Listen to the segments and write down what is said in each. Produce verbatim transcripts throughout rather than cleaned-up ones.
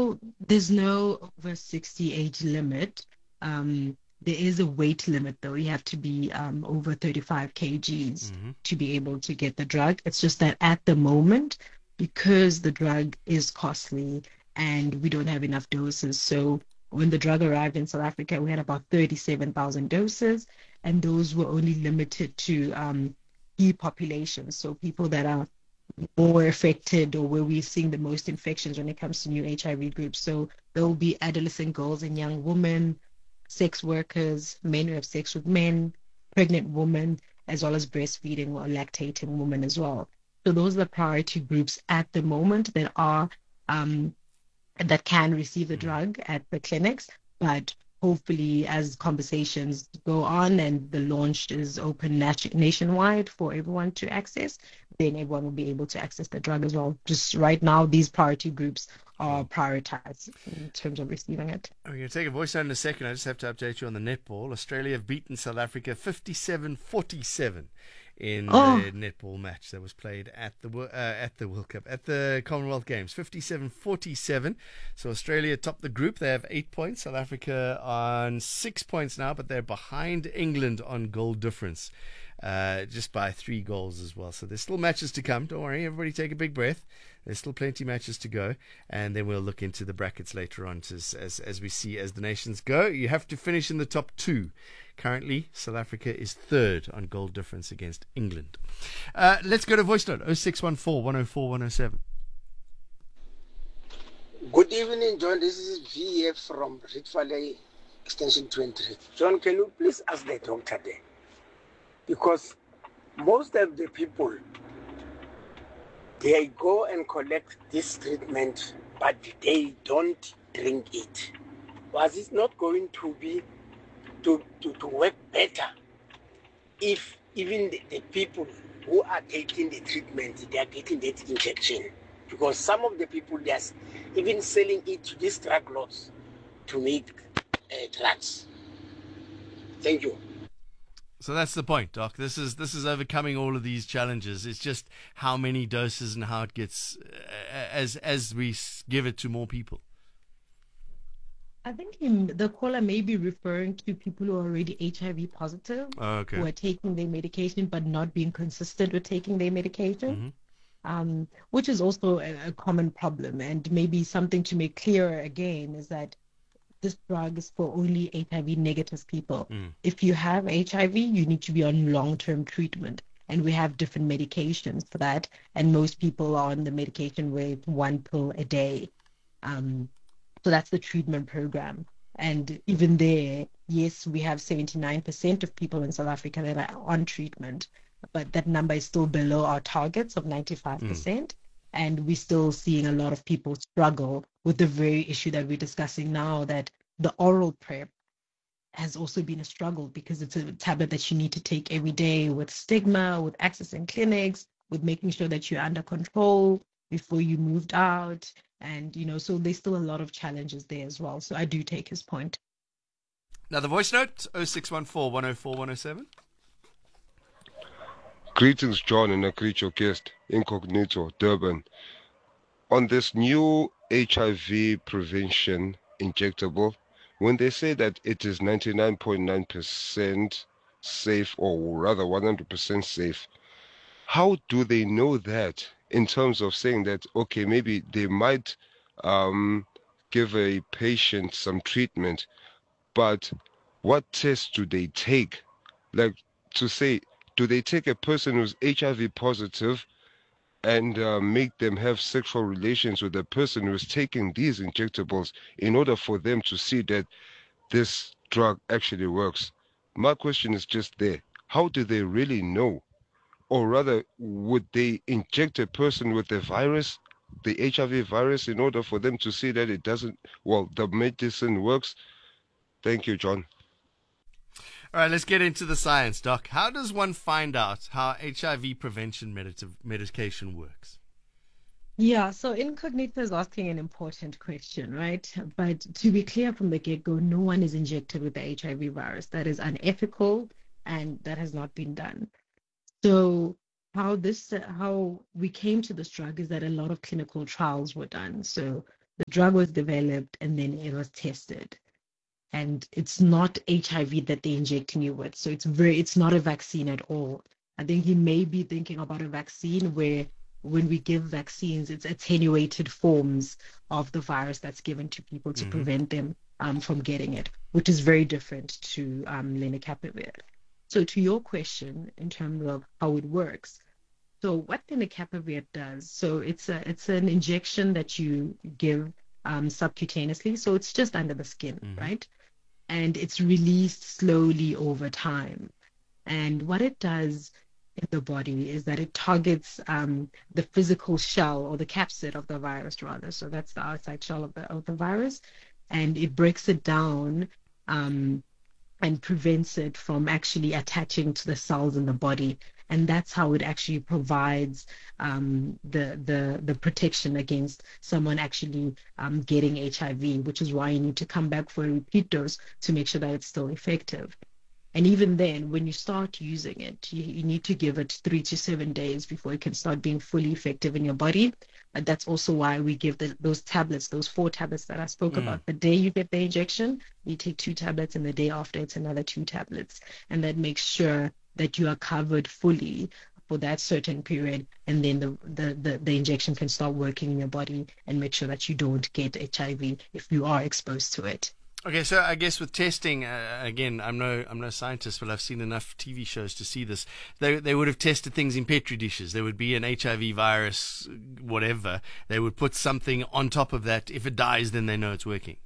So there's no over sixty age limit. Um, there is a weight limit, though. You have to be um, over thirty-five kilograms Mm-hmm. to be able to get the drug. It's just that at the moment, because the drug is costly and we don't have enough doses. So when the drug arrived in South Africa, we had about thirty-seven thousand doses, and those were only limited to um, key populations. So people that are more affected or where we're seeing the most infections when it comes to new H I V groups. So there will be adolescent girls and young women, sex workers, men who have sex with men, pregnant women, as well as breastfeeding or lactating women as well. So those are the priority groups at the moment that are um, that can receive the Mm. drug at the clinics. But hopefully, as conversations go on and the launch is open nat- nationwide for everyone to access, then everyone will be able to access the drug as well. Just right now, these priority groups are Sure. prioritized in terms of receiving it. We're going to take a voice note in a second. I just have to update you on the netball. Australia have beaten South Africa fifty-seven forty-seven in Oh, the netball match that was played at the uh, at the World Cup, at the Commonwealth Games. fifty-seven forty-seven. So Australia top the group. They have eight points. South Africa on six points now, but they're behind England on goal difference, uh, just by three goals as well. So there's still matches to come. Don't worry, everybody take a big breath. There's still plenty matches to go, and then we'll look into the brackets later on to, as as we see as the nations go. You have to finish in the top two. Currently, South Africa is third on goal difference against England. Uh, let's go to voice note oh six one four, one oh four, one oh seven. Good evening, John. This is V F from Rift Valley Extension twenty. John, can you please ask the doctor there? Because most of the people, they go and collect this treatment, but they don't drink it. Was it not going to be to, to, to work better if even the, the people who are taking the treatment, they are getting that injection? Because some of the people, they are even selling it to these drug lords to make uh, drugs. Thank you. So that's the point, Doc. This is this is overcoming all of these challenges. It's just how many doses and how it gets uh, as as we give it to more people. I think him, the caller may be referring to people who are already H I V positive, Oh, who okay. are taking their medication but not being consistent with taking their medication. Mm-hmm. Um, which is also a, a common problem. And maybe something to make clearer again is that this drug is for only H I V negative people. Mm. If you have H I V, you need to be on long-term treatment. And we have different medications for that. And most people are on the medication with one pill a day. Um, so that's the treatment program. And even there, yes, we have seventy-nine percent of people in South Africa that are on treatment, but that number is still below our targets of Mm. ninety-five percent. And we're still seeing a lot of people struggle with the very issue that we're discussing now, that the oral prep has also been a struggle because it's a tablet that you need to take every day, with stigma, with accessing clinics, with making sure that you're under control before you moved out. And, you know, so there's still a lot of challenges there as well. So I do take his point. Now the voice note oh six one four, one oh four, one oh seven. Greetings, John, and a creature guest, Incognito, Durban. On this new H I V prevention injectable, when they say that it is ninety-nine point nine percent safe, or rather one hundred percent safe, how do they know that in terms of saying that, okay, maybe they might um, give a patient some treatment, but what tests do they take? Like, to say, do they take a person who's H I V positive and uh, make them have sexual relations with a person who's taking these injectables in order for them to see that this drug actually works? My question is just there. How do they really know? Or rather, would they inject a person with the virus, the H I V virus, in order for them to see that it doesn't, well, the medicine works? Thank you, John. All right, let's get into the science, Doc. How does one find out how H I V prevention medit- medication works? Yeah, so Incognito is asking an important question, right? But to be clear from the get-go, no one is injected with the H I V virus. That is unethical and that has not been done. So how this how we came to this drug is that a lot of clinical trials were done. So The drug was developed and then it was tested. And it's not H I V that they're injecting you with. So it's very, it's not a vaccine at all. I think he may be thinking about a vaccine where when we give vaccines, it's attenuated forms of the virus that's given to people to Mm-hmm. prevent them um, from getting it, which is very different to um, lenacapavir. So to your question in terms of how it works, so what lenacapavir does, so it's a it's an injection that you give um, subcutaneously, so it's just under the skin, Mhm. right? And it's released slowly over time. And what it does in the body is that it targets um, the physical shell or the capsid of the virus, rather. So that's the outside shell of the of the virus, and it breaks it down um, and prevents it from actually attaching to the cells in the body. And that's how it actually provides um, the the the protection against someone actually um, getting H I V, which is why you need to come back for a repeat dose to make sure that it's still effective. And even then, when you start using it, you, you need to give it three to seven days before it can start being fully effective in your body. But that's also why we give the, those tablets, those four tablets that I spoke Mm. about. The day you get the injection, you take two tablets, and the day after, it's another two tablets. And that makes sure that you are covered fully for that certain period. And then the, the, the, the injection can start working in your body and make sure that you don't get H I V if you are exposed to it. Okay, so I guess with testing, uh, again, I'm no I'm no scientist, but I've seen enough T V shows to see this. They they would have tested things in petri dishes. There would be an H I V virus, whatever. They would put something on top of that. If it dies, then they know it's working.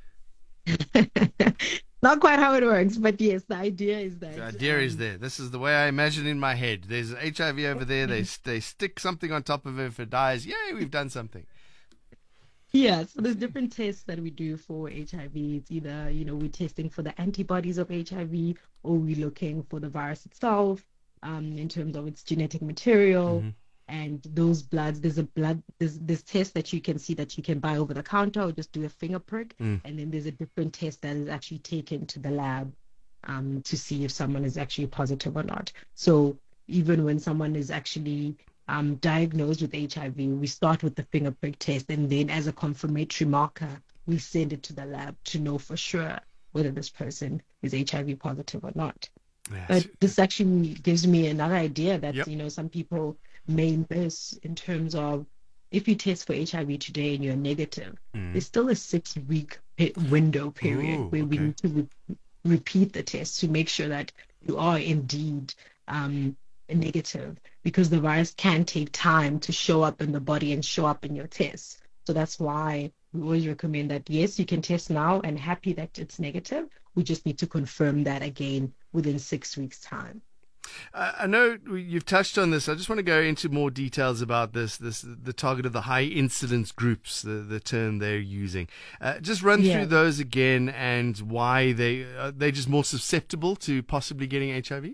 Not quite how it works, but yes, the idea is that The idea um, is there. This is the way I imagine in my head. There's H I V over there. They they stick something on top of it. If it dies, yay, we've done something. yeah, so there's different tests that we do for H I V. It's either, you know, we're testing for the antibodies of H I V, or we're looking for the virus itself um, in terms of its genetic material. Mhm. And those bloods, there's a blood, there's this test that you can see that you can buy over the counter or just do a finger prick. Mm. And then there's a different test that is actually taken to the lab um, to see if someone is actually positive or not. So even when someone is actually um, diagnosed with H I V, we start with the finger prick test, and then as a confirmatory marker, we send it to the lab to know for sure whether this person is H I V positive or not. Yes. But this actually gives me another idea that, Yep. you know, some people may miss in terms of if you test for H I V today and you're negative, Mm. there's still a six-week pe- window period Ooh, where we okay. need to re- repeat the test to make sure that you are indeed um, negative, because the virus can take time to show up in the body and show up in your tests. So that's why we always recommend that, yes, you can test now and happy that it's negative. We just need to confirm that again within six weeks' time. Uh, I know you've touched on this. I just want to go into more details about this. This the target of the high incidence groups, the, the term they're using. Uh, just run Yeah. through those again and why they are they just more susceptible to possibly getting H I V.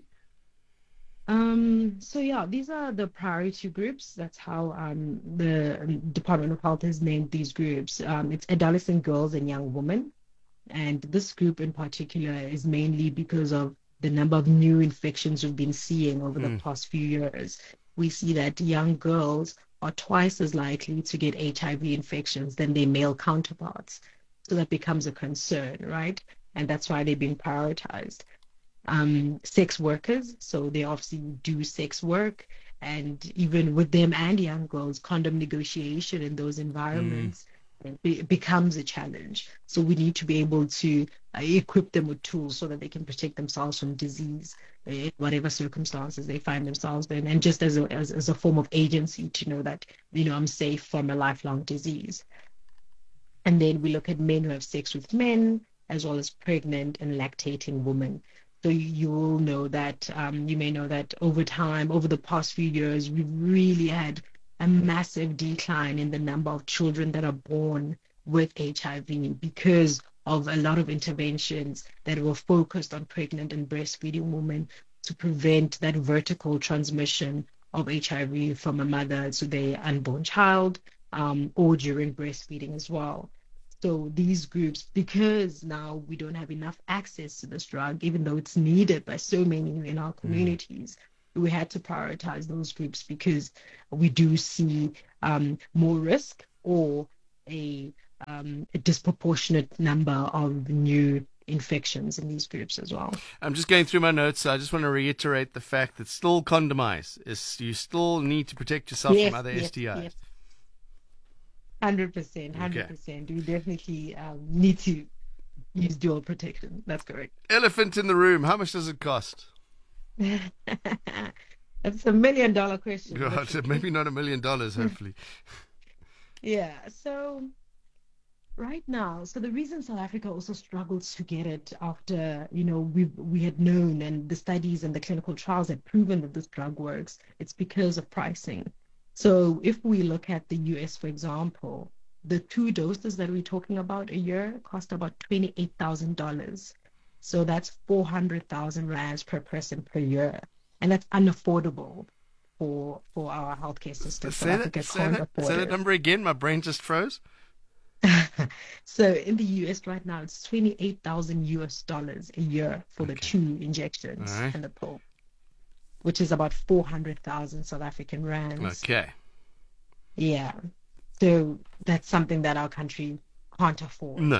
Um, so yeah, these are the priority groups. That's how um, the um, Department of Health has named these groups. Um, it's adolescent girls and young women. And this group in particular is mainly because of the number of new infections we've been seeing over the Mm. past few years. We see that young girls are twice as likely to get H I V infections than their male counterparts. So that becomes a concern, right? And that's why they're being prioritized. Um, sex workers, so they obviously do sex work, and even with them and young girls, condom negotiation in those environments it be- becomes a challenge. So we need to be able to uh, equip them with tools so that they can protect themselves from disease, uh, in whatever circumstances they find themselves in, and just as a as, as a form of agency to know that, you know, I'm safe from a lifelong disease. And then we look at men who have sex with men, as well as pregnant and lactating women. So you, you will know that, um, you may know that over time, over the past few years, we've really had a massive decline in the number of children that are born with H I V because of a lot of interventions that were focused on pregnant and breastfeeding women to prevent that vertical transmission of H I V from a mother to their unborn child, um, or during breastfeeding as well. So these groups, because now we don't have enough access to this drug, even though it's needed by so many in our communities, we had to prioritize those groups because we do see um, more risk or a um, a disproportionate number of new infections in these groups as well. I'm just going through my notes, so I just want to reiterate the fact that still condomize. Is you still need to protect yourself Yes, from other yes, S T Is. yes. Hundred percent, Okay. hundred percent. We definitely um, need to use dual protection. That's correct. Elephant in the room. How much does it cost? That's a million dollar question. God, literally. maybe not a million dollars, hopefully. Yeah. So right now, so the reason South Africa also struggles to get it after, you know, we we had known and the studies and the clinical trials had proven that this drug works, it's because of pricing. So if we look at the U S, for example, the two doses that we're talking about a year cost about twenty-eight thousand dollars. So that's four hundred thousand rands per person per year. And that's unaffordable for for our healthcare system. South Say Africa that, say can't that, afford say that it. number again. My brain just froze. So in the U S right now, it's twenty-eight thousand U S dollars a year for the Okay. two injections All right. and the pill, which is about four hundred thousand South African rands. Okay. Yeah. So that's something that our country can't afford. No.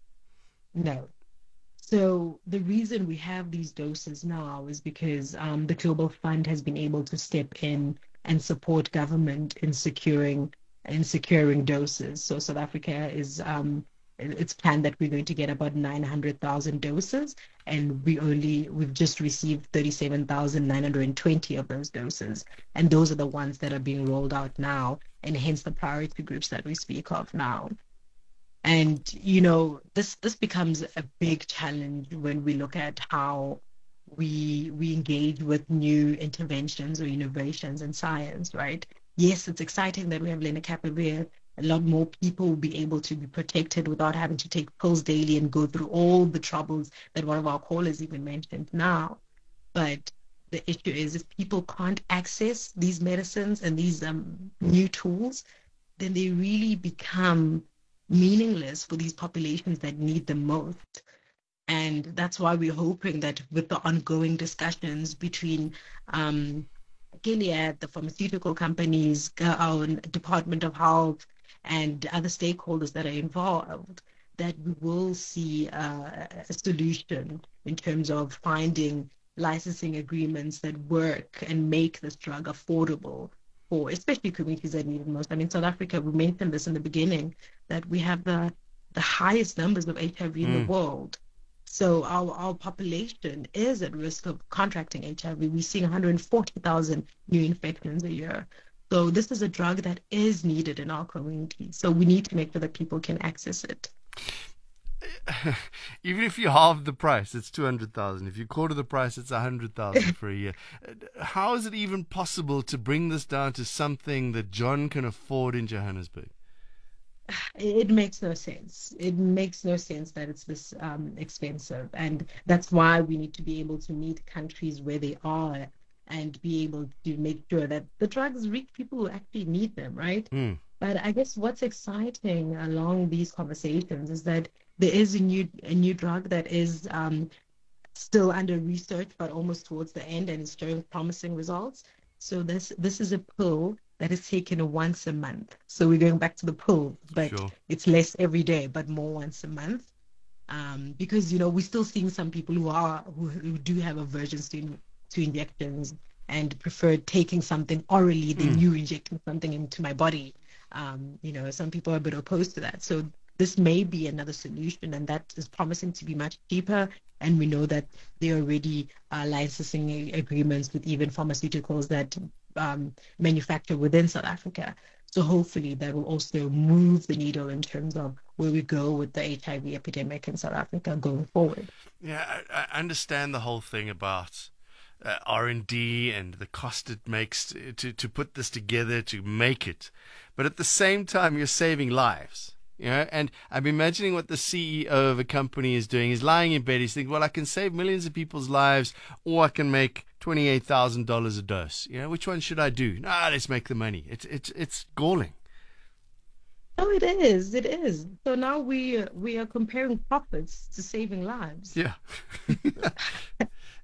No. So the reason we have these doses now is because um, the Global Fund has been able to step in and support government in securing in securing doses. So South Africa is um, it's planned that we're going to get about nine hundred thousand doses, and we only we've just received thirty-seven thousand nine hundred twenty of those doses, and those are the ones that are being rolled out now, and hence the priority groups that we speak of now. And you know, this this becomes a big challenge when we look at how we we engage with new interventions or innovations in science, right? Yes, it's exciting that we have lenacapavir. A lot more people will be able to be protected without having to take pills daily and go through all the troubles that one of our callers even mentioned now. But the issue is if people can't access these medicines and these um, new tools, then they really become meaningless for these populations that need them most. And that's why we're hoping that with the ongoing discussions between um, Gilead, the pharmaceutical companies, our Department of Health, and other stakeholders that are involved, that we will see uh, a solution in terms of finding licensing agreements that work and make this drug affordable for especially communities that need it most. I mean, South Africa, we mentioned this in the beginning, that we have the, the highest numbers of H I V in Mm. the world. So our, our population is at risk of contracting H I V. We're seeing one hundred forty thousand new infections a year. So this is a drug that is needed in our community. So we need to make sure that people can access it. Even if you halve the price, it's two hundred thousand. If you quarter the price, it's a hundred thousand for a year. How is it even possible to bring this down to something that John can afford in Johannesburg? It makes no sense. It makes no sense that it's this um, expensive. And that's why we need to be able to meet countries where they are and be able to make sure that the drugs reach people who actually need them, right? Mm. But I guess what's exciting along these conversations is that there is a new a new drug that is um, still under research, but almost towards the end, and is showing promising results. So this this is a pill that is taken once a month. So we're going back to the pill, but Sure. it's less every day, but more once a month. Um, because you know we're still seeing some people who are who, who do have aversions to to injections and prefer taking something orally than Mm. you injecting something into my body. Um, you know, some people are a bit opposed to that. So this may be another solution, and that is promising to be much cheaper. And we know that there are already uh, licensing a- agreements with even pharmaceuticals that um, manufacture within South Africa. So hopefully that will also move the needle in terms of where we go with the H I V epidemic in South Africa going forward. Yeah, I, I understand the whole thing about uh, R and D and the cost it makes to, to to put this together to make it, but at the same time you're saving lives. You know, and I'm imagining what the C E O of a company is doing. He's lying in bed. He's thinking, well, I can save millions of people's lives, or I can make twenty-eight thousand dollars a dose. You know, which one should I do? Ah, let's make the money. It's it's it's galling. Oh, it is. It is. So now we we are comparing profits to saving lives. Yeah.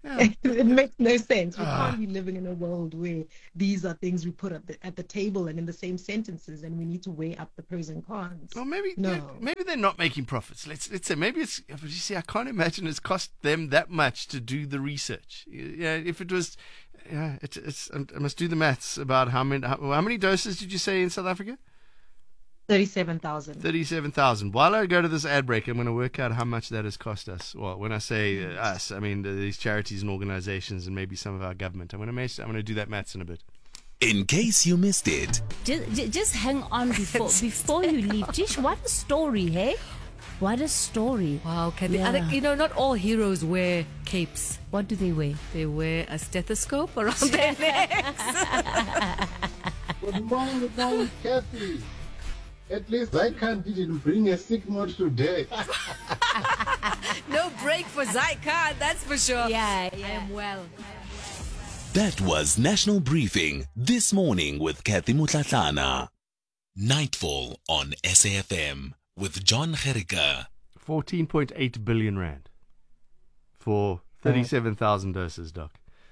Yeah. It makes no sense. We Ah. can't be living in a world where these are things we put at the, at the table and in the same sentences, and we need to weigh up the pros and cons. Or maybe No. maybe they're not making profits. Let's let's say maybe it's. You see, I can't imagine it's cost them that much to do the research. Yeah, if it was, yeah, it, it's. I must do the maths about how many how, how many doses did you say in South Africa? thirty-seven thousand. Thirty-seven thousand. While I go to this ad break, I'm going to work out how much that has cost us. Well, when I say uh, us, I mean uh, these charities and organisations, and maybe some of our government. I'm going to make, I'm going to do that maths in a bit. In case you missed it, Just, just hang on before before you leave. Jish, what a story, hey? What a story. Wow, Kathy. Yeah. Other, you know, not all heroes wear capes. What do they wear? They wear a stethoscope around their necks. Good morning, good morning, Kathy. At least Zykan didn't bring a sick note today. No break for Zykan, that's for sure. Yeah, I yeah. am well. that was National Briefing This Morning with Kathy Mutlatlana. Nightfall on S A F M with John Gericke. fourteen point eight billion rand for thirty-seven thousand doses, Doc.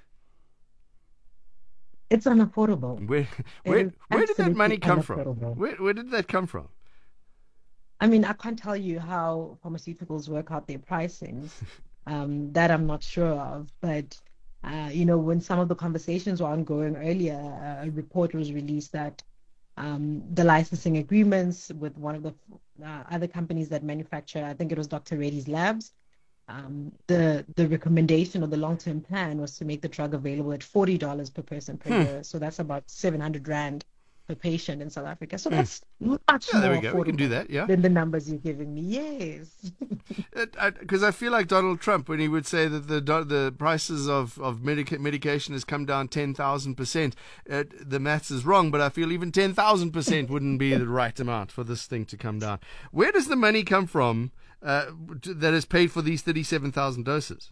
It's unaffordable. Where It where is where did that money absolutely come from? unaffordable. Where where did that come from? I mean, I can't tell you how pharmaceuticals work out their pricings. Um, that I'm not sure of. But, uh, you know, when some of the conversations were ongoing earlier, uh, a report was released that um, the licensing agreements with one of the uh, other companies that manufacture, I think it was Doctor Reddy's Labs, um, the the recommendation or the long-term plan was to make the drug available at forty dollars per person per Hmm. year. So that's about seven hundred rand per patient in South Africa. So that's much Yeah, more there we go. We can affordable do that, yeah. than the numbers you're giving me. Yes. Because I, I feel like Donald Trump when he would say that the do- the prices of of medica- medication has come down ten thousand percent. Uh, the maths is wrong, but I feel even ten thousand percent wouldn't be the right amount for this thing to come down. Where does the money come from uh, t- that is paid for these thirty-seven thousand doses?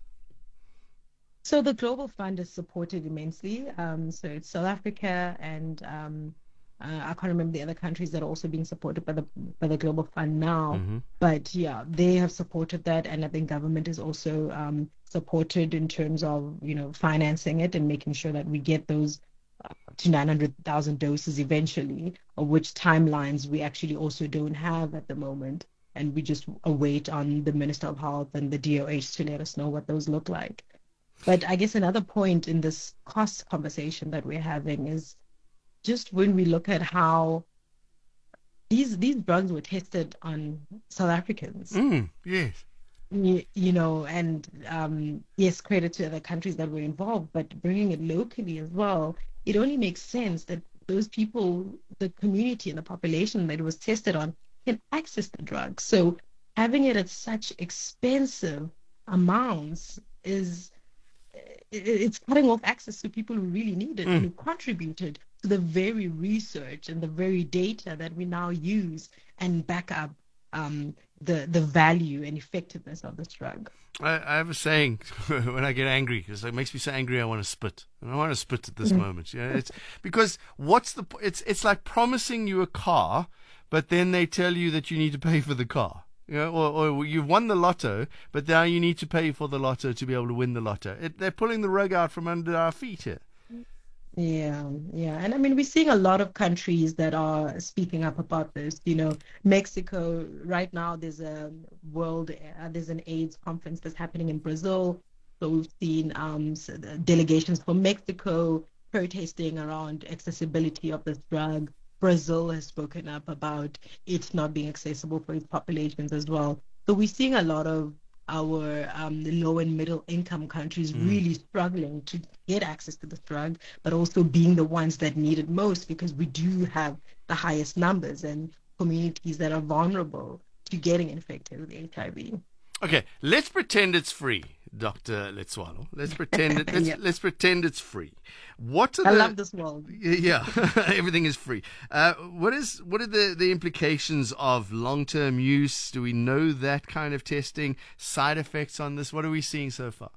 So the Global Fund is supported immensely. Um, so it's South Africa and um, uh, I can't remember the other countries that are also being supported by the by the Global Fund now. Mm-hmm. But yeah, they have supported that, and I think government is also um, supported in terms of you know financing it and making sure that we get those uh, to nine hundred thousand doses eventually, of which timelines we actually also don't have at the moment, and we just await on the Minister of Health and the D O H to let us know what those look like. But I guess another point in this cost conversation that we're having is just when we look at how these these drugs were tested on South Africans, Mm, yes. you, you know, and um, yes, credit to other countries that were involved, but bringing it locally as well, it only makes sense that those people, the community and the population that it was tested on, can access the drug. So having it at such expensive amounts is it- it's cutting off access to people who really need it and who contributed to the very research and the very data that we now use and back up um, the the value and effectiveness of this drug. I, I have a saying when I get angry because it makes me so angry I want to spit, and I want to spit at this moment. You know, it's because what's the po- it's it's like promising you a car, but then they tell you that you need to pay for the car. You know, or, or you've won the lotto, but now you need to pay for the lotto to be able to win the lotto. It, they're pulling the rug out from under our feet here. Yeah, yeah. And I mean, we're seeing a lot of countries that are speaking up about this. You know, Mexico, right now, there's a world, uh, there's an AIDS conference that's happening in Brazil. So we've seen um, s- the delegations from Mexico protesting around accessibility of this drug. Brazil has spoken up about it not being accessible for its populations as well. So we're seeing a lot of our um, the low and middle income countries really struggling to get access to this drug, but also being the ones that need it most because we do have the highest numbers and communities that are vulnerable to getting infected with H I V. Okay, let's pretend it's free, Doctor Letswalo. Let's pretend it, let's, Yeah. let's pretend it's free. What are I the love this world. Yeah, everything is free. Uh, what is what are the, the implications of long term use? Do we know that kind of testing? Side effects on this? What are we seeing so far?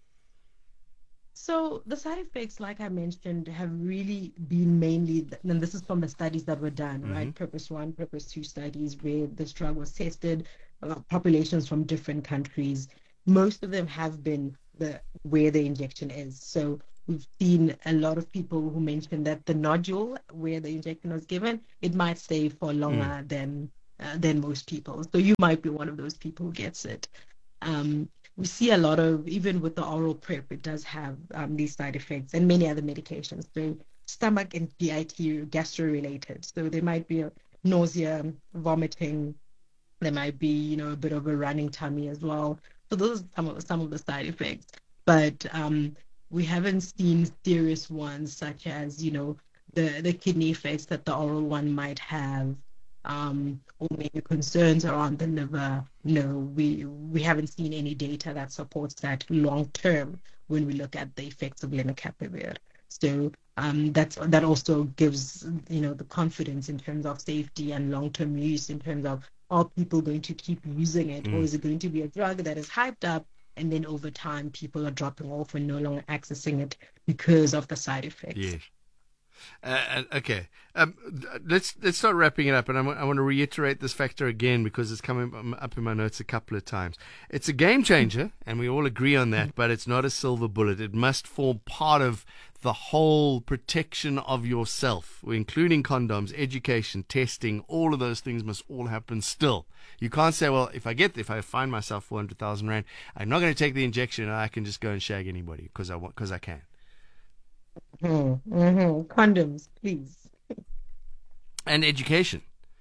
So the side effects, like I mentioned, have really been mainly, and this is from the studies that were done, right? Purpose one, Purpose two studies where this drug was tested, uh, populations from different countries. Most of them have been the where the injection is. So we've seen a lot of people who mentioned that the nodule where the injection was given, it might stay for longer mm. than uh, than most people. So you might be one of those people who gets it. Um, we see a lot of, even with the oral PrEP, it does have um, these side effects and many other medications. So stomach and G I T gastro-related. So there might be a nausea, vomiting. There might be, you know, a bit of a running tummy as well. So those are some of some of the side effects. But um, we haven't seen serious ones such as, you know, the the kidney effects that the oral one might have. Um, or maybe concerns around the liver. No, we we haven't seen any data that supports that long term when we look at the effects of lenacapavir. So um, that's that also gives, you know, the confidence in terms of safety and long term use, in terms of, are people going to keep using it, mm. or is it going to be a drug that is hyped up and then over time people are dropping off and no longer accessing it because of the side effects? Yes. Uh, okay, um, let's let's start wrapping it up, and I, w- I want to reiterate this factor again because it's coming up in my notes a couple of times. It's a game changer, and we all agree on that, but it's not a silver bullet. It must form part of the whole protection of yourself, including condoms, education, testing. All of those things must all happen still. You can't say, well, if I get, if I find myself four hundred thousand rand, I'm not going to take the injection and I can just go and shag anybody because I want, because I can. Mm-hmm. Mm-hmm. Condoms, please. And education.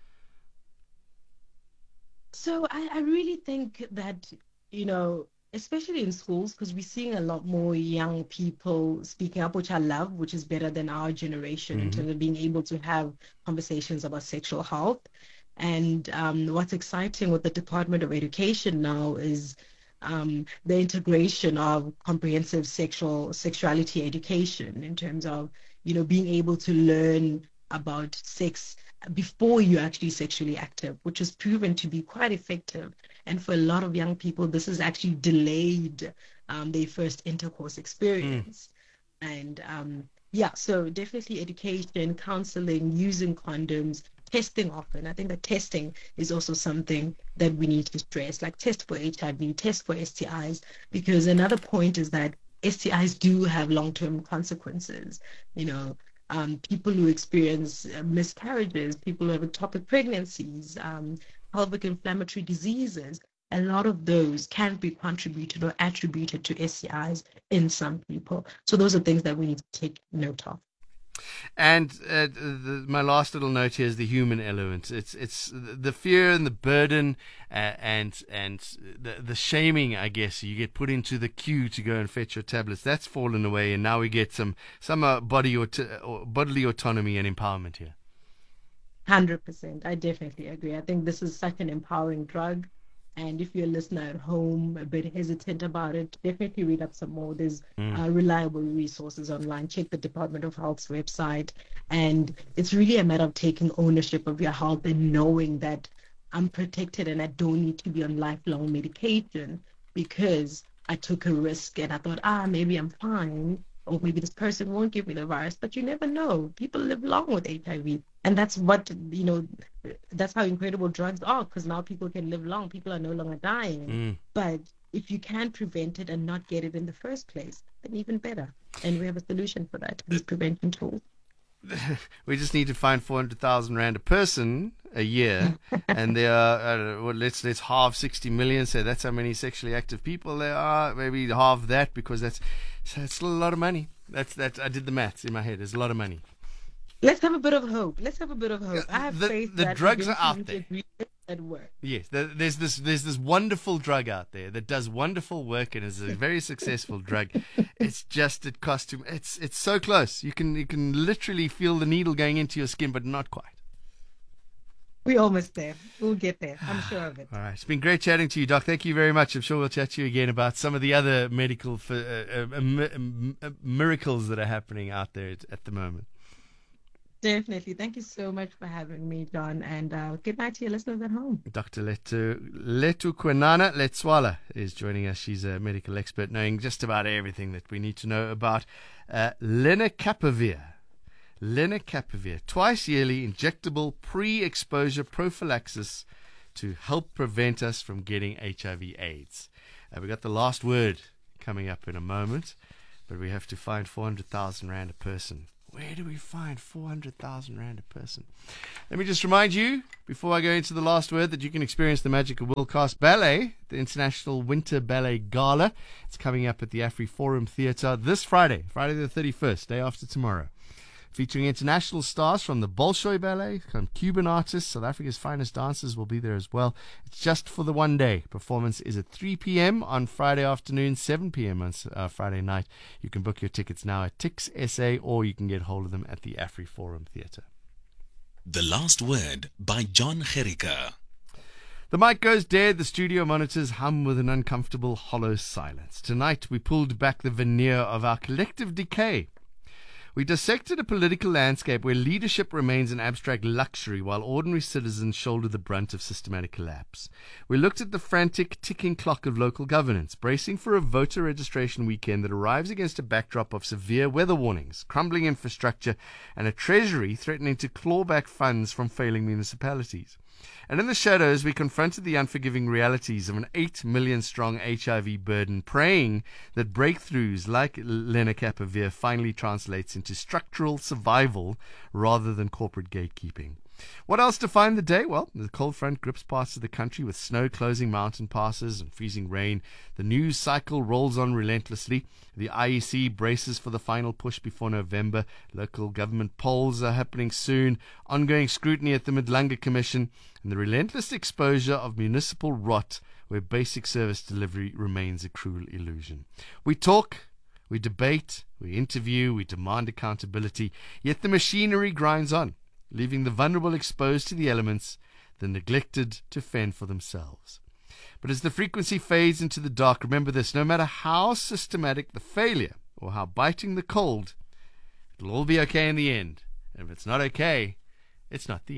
So I, I really think that, you know, especially in schools, because we're seeing a lot more young people speaking up, which I love, which is better than our generation mm-hmm. in terms of being able to have conversations about sexual health. And um, what's exciting with the Department of Education now is Um, the integration of comprehensive sexual sexuality education, in terms of, you know, being able to learn about sex before you're actually sexually active, which has proven to be quite effective. And for a lot of young people, this has actually delayed um, their first intercourse experience. Mm. And um, yeah, so definitely education, counseling, using condoms, testing often. I think that testing is also something that we need to stress, like test for H I V, test for S T Is, because another point is that S T Is do have long-term consequences. You know, um, people who experience uh, miscarriages, people who have ectopic pregnancies, um, pelvic inflammatory diseases, a lot of those can be contributed or attributed to S T Is in some people. So those are things that we need to take note of. And uh, the, my last little note here is the human element. It's it's the fear and the burden uh, and and the the shaming, I guess, you get put into the queue to go and fetch your tablets. That's fallen away, and now we get some some uh, body aut- or bodily autonomy and empowerment here. one hundred percent. I definitely agree. I think this is such an empowering drug. And if you're a listener at home, a bit hesitant about it, definitely read up some more. There's mm. uh, reliable resources online. Check the Department of Health's website. And it's really a matter of taking ownership of your health and knowing that I'm protected and I don't need to be on lifelong medication because I took a risk and I thought, ah, maybe I'm fine. Or maybe this person won't give me the virus, but you never know. People live long with H I V. And that's what, you know, that's how incredible drugs are, because now people can live long. People are no longer dying. Mm. But if you can prevent it and not get it in the first place, then even better. And we have a solution for that, these prevention tools. We just need to find four hundred thousand rand a person a year, and there are, I don't know, well, let's let's halve sixty million. So that's how many sexually active people there are. Maybe half that, because that's that's still a lot of money. That's that. I did the maths in my head. There's a lot of money. Let's have a bit of hope. Let's have a bit of hope. I have the, faith the that drugs are out there. At work. Yes, there's this there's this wonderful drug out there that does wonderful work and is a very successful drug. It's just it costs too. It's it's so close. You can you can literally feel the needle going into your skin, but not quite. We're almost there. We'll get there. I'm sure of it. All right. It's been great chatting to you, Doc. Thank you very much. I'm sure we'll chat to you again about some of the other medical uh, uh, uh, miracles that are happening out there at the moment. Definitely. Thank you so much for having me, John. And uh, good night to your listeners at home. Doctor Letu, Letukwenana Letswala is joining us. She's a medical expert knowing just about everything that we need to know about uh, lenacapavir. Lenacapavir, twice yearly injectable pre-exposure prophylaxis to help prevent us from getting H I V AIDS. Uh, we got the last word coming up in a moment. But we have to find four hundred thousand rand a person. Where do we find four hundred thousand rand a person? Let me just remind you, before I go into the last word, that you can experience the magic of Wilcast Ballet, the International Winter Ballet Gala. It's coming up at the AfriForum Theatre this Friday, Friday the thirty-first, day after tomorrow. Featuring international stars from the Bolshoi Ballet, from Cuban artists, South Africa's finest dancers will be there as well. It's just for the one day. Performance is at three p.m. on Friday afternoon, seven p.m. on uh, Friday night. You can book your tickets now at Tix S A, or you can get hold of them at the AfriForum Theatre. The Last Word by John Gericke. The mic goes dead, the studio monitors hum with an uncomfortable, hollow silence. Tonight we pulled back the veneer of our collective decay. We dissected a political landscape where leadership remains an abstract luxury while ordinary citizens shoulder the brunt of systematic collapse. We looked at the frantic, ticking clock of local governance, bracing for a voter registration weekend that arrives against a backdrop of severe weather warnings, crumbling infrastructure, and a treasury threatening to claw back funds from failing municipalities. And in the shadows, we confronted the unforgiving realities of an eight million strong H I V burden, praying that breakthroughs like lenacapavir finally translates into structural survival rather than corporate gatekeeping. What else defined the day? Well, the cold front grips parts of the country with snow closing mountain passes and freezing rain. The news cycle rolls on relentlessly. The I E C braces for the final push before November. Local government polls are happening soon. Ongoing scrutiny at the Madlanga Commission. And the relentless exposure of municipal rot where basic service delivery remains a cruel illusion. We talk, we debate, we interview, we demand accountability, yet the machinery grinds on, leaving the vulnerable exposed to the elements, the neglected to fend for themselves. But as the frequency fades into the dark, remember this: no matter how systematic the failure or how biting the cold, it'll all be okay in the end. And if it's not okay, it's not the